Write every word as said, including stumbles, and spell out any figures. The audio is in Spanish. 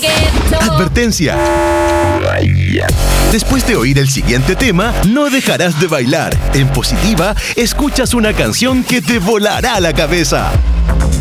Advertencia. Después de oír el siguiente tema, no dejarás de bailar. En Positiva, escuchas una canción que te volará la cabeza.